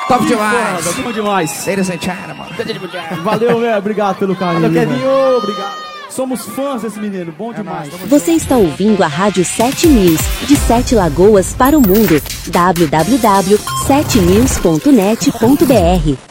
Top demais. Top demais. Ladies and gentlemen. Valeu, velho. Obrigado pelo carinho. Kevinho, obrigado. Somos fãs desse menino. Bom demais. Você está ouvindo a Rádio 7 News, de 7 Lagoas para o mundo. www.7news.net.br